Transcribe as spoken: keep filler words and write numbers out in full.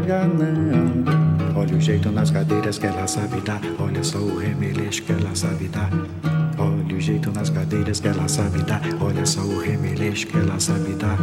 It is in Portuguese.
não. Olha o jeito nas cadeiras que ela sabe dar. Olha só o remeleixo que ela sabe dar. Olha o jeito nas cadeiras que ela sabe dar. Olha só o remeleixo que ela sabe dar.